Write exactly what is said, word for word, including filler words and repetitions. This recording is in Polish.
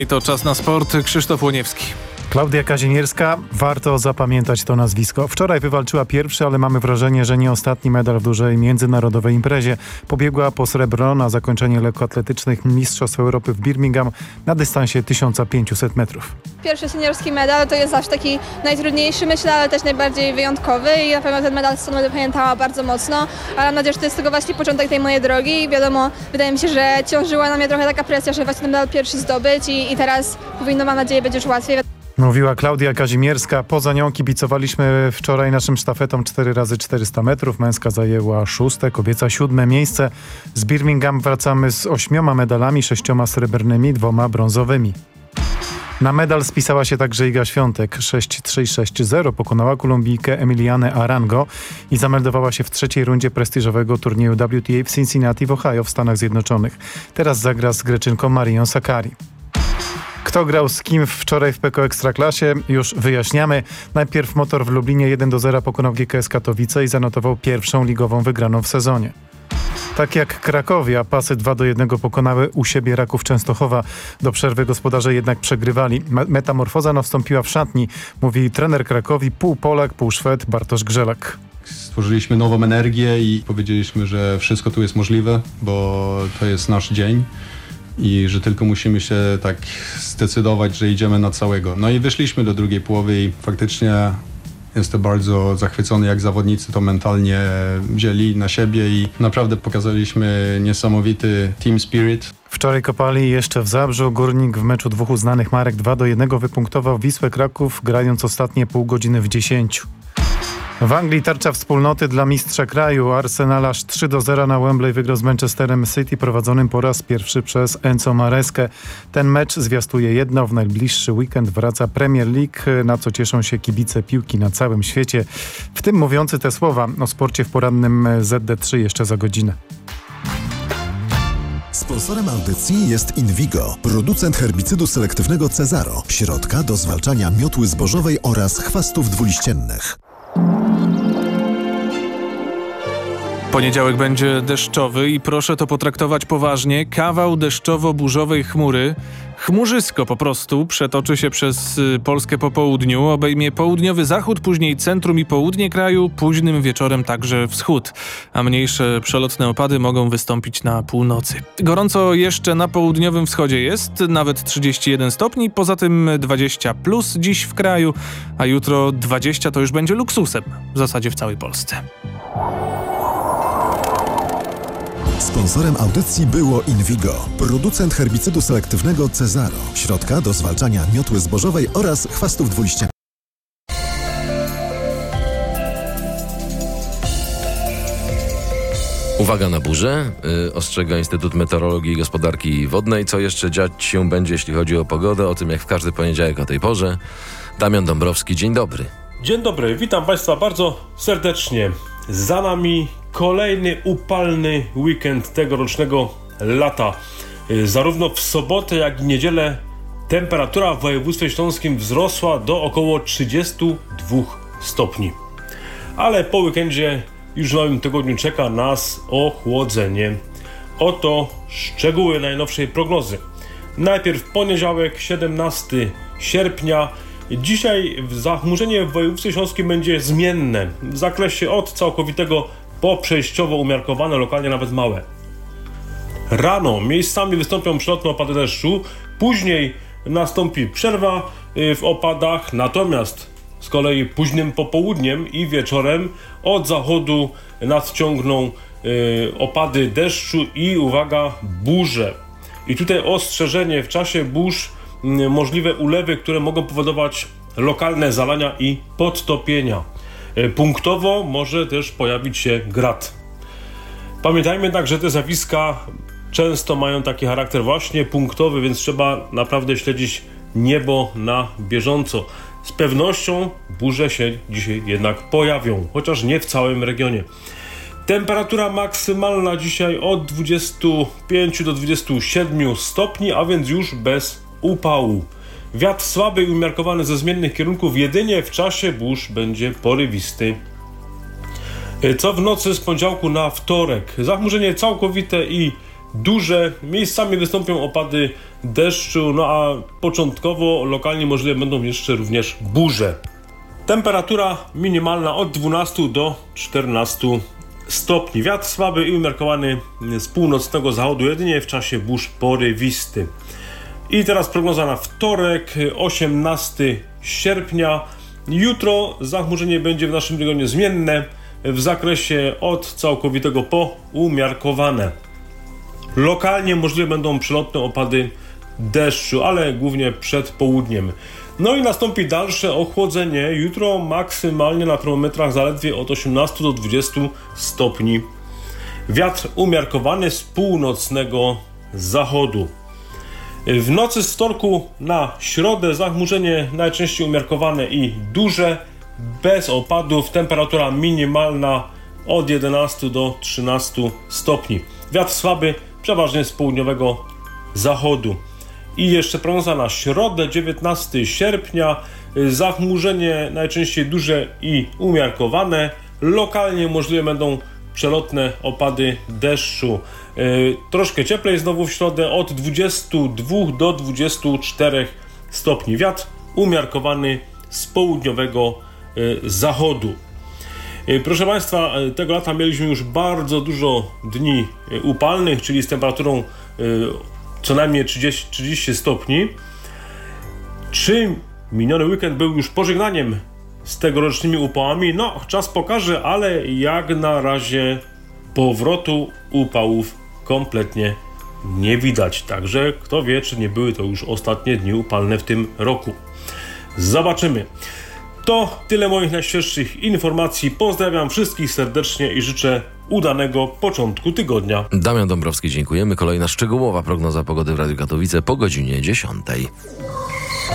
I to czas na sport. Krzysztof Łoniewski. Klaudia Kazimierska, warto zapamiętać to nazwisko. Wczoraj wywalczyła pierwszy, ale mamy wrażenie, że nie ostatni medal w dużej międzynarodowej imprezie. Pobiegła po srebro na zakończenie lekkoatletycznych Mistrzostw Europy w Birmingham na dystansie tysiąc pięćset metrów. Pierwszy seniorski medal to jest zawsze taki najtrudniejszy, myślę, ale też najbardziej wyjątkowy i na pewno ten medal stąd będę pamiętała bardzo mocno, ale mam nadzieję, że to jest tylko właśnie początek tej mojej drogi i wiadomo, wydaje mi się, że ciążyła na mnie trochę taka presja, że właśnie ten medal pierwszy zdobyć i, i teraz powinno, mam nadzieję, być już łatwiej. Mówiła Klaudia Kazimierska. Poza nią kibicowaliśmy wczoraj naszym sztafetom cztery razy czterysta metrów. Męska zajęła szóste, kobieca siódme miejsce. Z Birmingham wracamy z ośmioma medalami, sześcioma srebrnymi, dwoma brązowymi. Na medal spisała się także Iga Świątek. sześć trzy sześć zero pokonała Kolumbijkę Emilianę Arango i zameldowała się w trzeciej rundzie prestiżowego turnieju W T A w Cincinnati w Ohio w Stanach Zjednoczonych. Teraz zagra z Greczynką Marią Sakkari. Kto grał z kim wczoraj w P K O Ekstraklasie? Już wyjaśniamy. Najpierw Motor w Lublinie jeden do zera pokonał G K S Katowice i zanotował pierwszą ligową wygraną w sezonie. Tak jak Krakowia, Pasy dwa do jednego pokonały u siebie Raków Częstochowa. Do przerwy gospodarze jednak przegrywali. Metamorfoza nastąpiła w szatni, mówi trener Krakowi, pół Polak, pół Szwed Bartosz Grzelak. Stworzyliśmy nową energię i powiedzieliśmy, że wszystko tu jest możliwe, bo to jest nasz dzień. I że tylko musimy się tak zdecydować, że idziemy na całego. No i wyszliśmy do drugiej połowy i faktycznie jestem bardzo zachwycony, jak zawodnicy to mentalnie wzięli na siebie i naprawdę pokazaliśmy niesamowity team spirit. Wczoraj kopali jeszcze w Zabrzu. Górnik w meczu dwóch uznanych marek dwa do jednego wypunktował Wisłę Kraków, grając ostatnie pół godziny w dziesięciu. W Anglii tarcza wspólnoty dla mistrza kraju. Arsenal aż trzy do zera na Wembley wygrał z Manchesterem City prowadzonym po raz pierwszy przez Enzo Mareskę. Ten mecz zwiastuje jedno. W najbliższy weekend wraca Premier League, na co cieszą się kibice piłki na całym świecie. W tym mówiący te słowa o sporcie w porannym Z D trzy jeszcze za godzinę. Sponsorem audycji jest Invigo, producent herbicydu selektywnego Cezaro, środka do zwalczania miotły zbożowej oraz chwastów dwuliściennych. Poniedziałek będzie deszczowy i proszę to potraktować poważnie. Kawał deszczowo-burzowej chmury, chmurzysko po prostu, przetoczy się przez Polskę po południu, obejmie południowy zachód, później centrum i południe kraju, późnym wieczorem także wschód, a mniejsze przelotne opady mogą wystąpić na północy. Gorąco jeszcze na południowym wschodzie jest, nawet trzydzieści jeden stopni, poza tym dwadzieścia plus dziś w kraju, a jutro dwadzieścia to już będzie luksusem, w zasadzie w całej Polsce. Sponsorem audycji było Invigo, producent herbicydu selektywnego Cezaro, środka do zwalczania miotły zbożowej oraz chwastów dwuliściennych. Uwaga na burzę, yy, ostrzega Instytut Meteorologii i Gospodarki Wodnej. Co jeszcze dziać się będzie, jeśli chodzi o pogodę? O tym jak w każdy poniedziałek o tej porze. Damian Dąbrowski, dzień dobry. Dzień dobry, witam Państwa bardzo serdecznie. Za nami kolejny upalny weekend tegorocznego lata. Zarówno w sobotę, jak i niedzielę temperatura w województwie śląskim wzrosła do około trzydziestu dwóch stopni. Ale po weekendzie już w nowym tygodniu czeka nas ochłodzenie. Oto szczegóły najnowszej prognozy. Najpierw poniedziałek, siedemnastego sierpnia. Dzisiaj zachmurzenie w województwie śląskim będzie zmienne. W zakresie od całkowitego po przejściowo umiarkowane, lokalnie nawet małe. Rano miejscami wystąpią przelotne opady deszczu, później nastąpi przerwa w opadach, natomiast z kolei późnym popołudniem i wieczorem od zachodu nadciągną opady deszczu i uwaga, burze. I tutaj ostrzeżenie, w czasie burz możliwe ulewy, które mogą powodować lokalne zalania i podtopienia. Punktowo może też pojawić się grad. Pamiętajmy jednak, że te zjawiska często mają taki charakter właśnie punktowy, więc trzeba naprawdę śledzić niebo na bieżąco. Z pewnością burze się dzisiaj jednak pojawią, chociaż nie w całym regionie. Temperatura maksymalna dzisiaj od dwudziestu pięciu do dwudziestu siedmiu stopni, a więc już bez upału. Wiatr słaby i umiarkowany ze zmiennych kierunków, jedynie w czasie burz będzie porywisty. Co w nocy z poniedziałku na wtorek? Zachmurzenie całkowite i duże. Miejscami wystąpią opady deszczu, no a początkowo lokalnie możliwe będą jeszcze również burze. Temperatura minimalna od dwunastu do czternastu stopni. Wiatr słaby i umiarkowany z północnego zachodu jedynie w czasie burz porywisty. I teraz prognoza na wtorek, osiemnastego sierpnia. Jutro zachmurzenie będzie w naszym regionie zmienne w zakresie od całkowitego po umiarkowane. Lokalnie możliwe będą przelotne opady deszczu, ale głównie przed południem. No i nastąpi dalsze ochłodzenie. Jutro maksymalnie na termometrach zaledwie od osiemnastu do dwudziestu stopni. Wiatr umiarkowany z północnego zachodu. W nocy z wtorku na środę zachmurzenie najczęściej umiarkowane i duże, bez opadów. Temperatura minimalna od jedenastu do trzynastu stopni. Wiatr słaby, przeważnie z południowego zachodu. I jeszcze prognoza na środę, dziewiętnastego sierpnia. Zachmurzenie najczęściej duże i umiarkowane. Lokalnie możliwe będą przelotne opady deszczu. Yy, troszkę cieplej znowu w środę od dwudziestu dwóch do dwudziestu czterech stopni. Wiatr umiarkowany z południowego yy, zachodu. Yy, proszę Państwa, yy, tego lata mieliśmy już bardzo dużo dni yy, upalnych, czyli z temperaturą yy, co najmniej trzydzieści, trzydzieści stopni. Czy miniony weekend był już pożegnaniem z tegorocznymi upałami? No, czas pokaże, ale jak na razie powrotu upałów kompletnie nie widać. Także kto wie, czy nie były to już ostatnie dni upalne w tym roku. Zobaczymy. To tyle moich najświeższych informacji. Pozdrawiam wszystkich serdecznie i życzę udanego początku tygodnia. Damian Dąbrowski, dziękujemy. Kolejna szczegółowa prognoza pogody w Radiu Katowice po godzinie dziesiątej.